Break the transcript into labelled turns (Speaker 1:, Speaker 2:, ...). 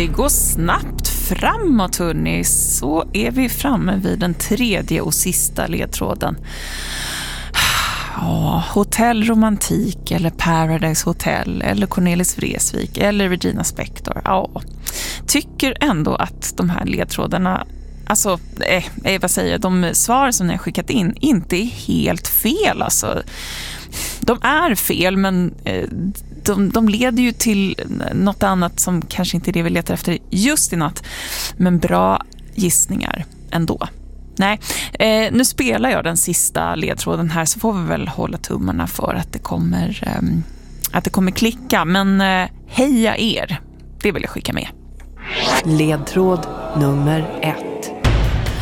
Speaker 1: det går snabbt framåt, hörni. Så är vi framme vid den tredje och sista ledtråden. Ja, Hotell Romantik eller Paradise Hotel eller Cornelis Vreeswijk eller Regina Spektor. Ja, tycker ändå att de här ledtrådarna, alltså, vad säger jag, de svar som ni har skickat in inte är helt fel. Alltså, de är fel, men de leder ju till något annat som kanske inte är det vi letar efter just i natt. Men bra gissningar ändå. Nej, nu spelar jag den sista ledtråden här, så får vi väl hålla tummarna för att det kommer klicka. Men heja er, det vill jag skicka med.
Speaker 2: Ledtråd nummer 1.